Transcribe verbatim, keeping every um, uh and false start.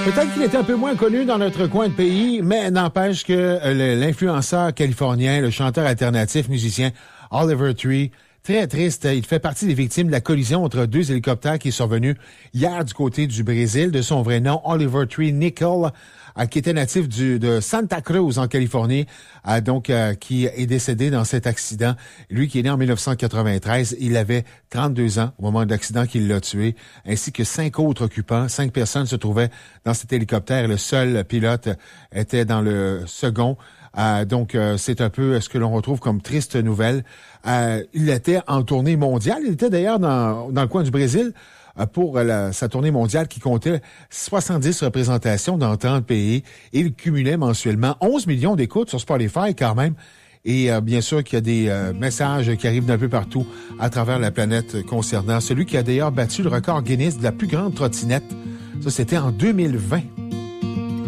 Peut-être qu'il était un peu moins connu dans notre coin de pays, mais n'empêche que l'influenceur californien, le chanteur alternatif, musicien Oliver Tree, très triste, il fait partie des victimes de la collision entre deux hélicoptères qui est survenue hier du côté du Brésil. De son vrai nom, Oliver Tree Nickel, qui était natif du, de Santa Cruz en Californie, euh, donc euh, qui est décédé dans cet accident. Lui qui est né en dix-neuf cent quatre-vingt-treize, il avait trente-deux ans au moment de l'accident qui l'a tué, ainsi que cinq autres occupants. Cinq personnes se trouvaient dans cet hélicoptère. Le seul pilote était dans le second. Euh, donc, euh, c'est un peu ce que l'on retrouve comme triste nouvelle. Euh, il était en tournée mondiale. Il était d'ailleurs dans, dans le coin du Brésil pour la, sa tournée mondiale qui comptait soixante-dix représentations dans trente pays. Et il cumulait mensuellement onze millions d'écoutes sur Spotify quand même. Et euh, bien sûr qu'il y a des euh, messages qui arrivent d'un peu partout à travers la planète concernant celui qui a d'ailleurs battu le record Guinness de la plus grande trottinette. Ça, c'était en deux mille vingt.